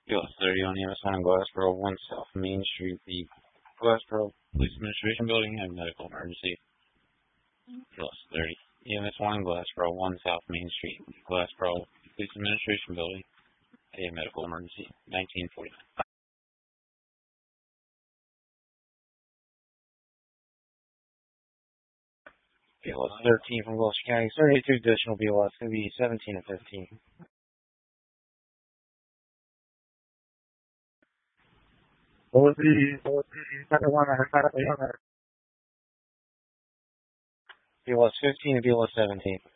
BLS 30 on EMS 1 in Glassboro, 1 South Main Street, the Glassboro Police Administration Building, and medical emergency. BLS 30 EMS 1 in Glassboro, 1 South Main Street, Glassboro Police Administration Building, a medical emergency, 1949. BLS 13 from Wilshire County, 32 additional BLS, going to be 17 and 15. What was the second one? BLS 15 and BLS 17.